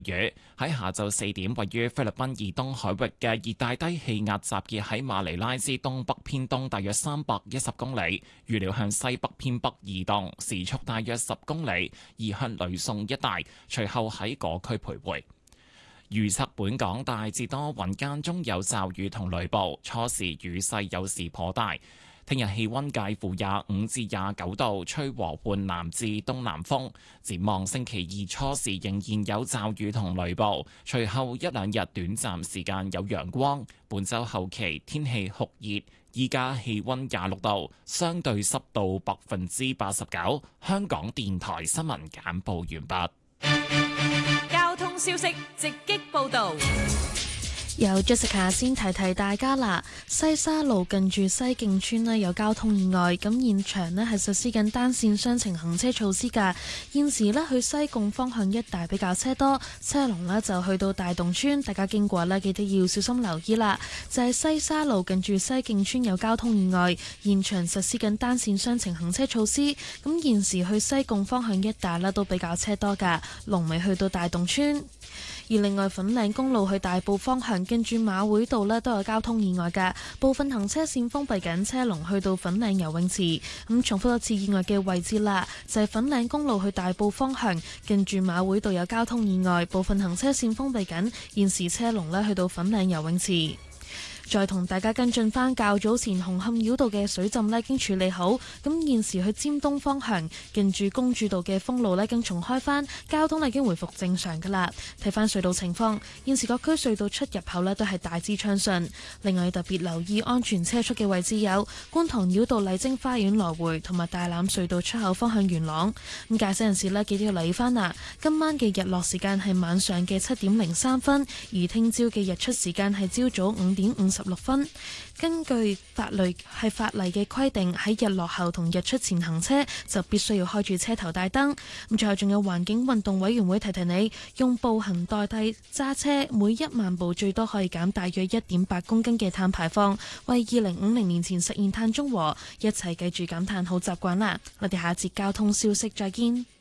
雨。喺下晝4點，位於菲律賓以東海域嘅熱帶低氣壓集結喺馬尼拉之東北偏東大約310公里，預料向西北偏北移動，時速大約10公里，移向呂宋一帶，隨後喺嗰區徘徊。預測本港大致多雲，間中有驟雨同雷暴，初時雨勢有時頗大。聽日氣溫介乎25至29度，吹和緩南至東南風。展望星期二初時仍然有驟雨同雷暴，隨後一兩日短暫時間有陽光。本週後期天氣酷熱，依家氣溫26度，相對濕度89%。香港電台新聞簡報完畢。 交通消息直擊報導。 由 Jessica 先提提大家啦，西沙路近住西徑村呢有交通意外，咁現場呢係實施緊單線雙程行車措施㗎。現時呢去西貢方向一帶比較車多，車龍呢就去到大洞村，大家經過呢記得要小心留意啦。就係西沙路近住西徑村有交通意外，現場實施緊單線雙程行車措施，咁現時去西貢方向一帶呢都比較車多㗎，龍尾去到大洞村。而另外粉嶺公路去大埔方向，近住馬會道呢都有交通意外㗎，部分行車線封閉緊，車龍去到粉嶺游泳池。咁重複一次意外嘅位置啦，就係粉嶺公路去大埔方向，近住馬會道有交通意外，部分行車線封閉緊，現時車龍呢去到粉嶺游泳池。再同大家跟進返較早前紅磡繞道嘅水浸呢已經處理好，咁現時去尖東方向近住公主道嘅封路呢更重開返，交通已經回復正常㗎啦。睇返隧道情況，現時各區隧道出入口呢都係大致暢順。另外特別留意安全車速嘅位置有觀塘繞道麗晶花園來回同埋大欖隧道出口方向元朗。咁駕駛人士呢記得要留意返啦，今晚嘅日落時間係晚上嘅7點03分，而聽朝嘅日出時間係朝早5點56分。根據法例嘅規定，喺日落後同日出前行車就必須要開住車頭大燈。咁最後仲有環境運動委員會提提你，用步行代替揸車，每1萬步最多可以減大約1.8公斤嘅碳排放，為2050年前實現碳中和。一齊記住減碳好習慣啦！我哋下一節交通消息再見。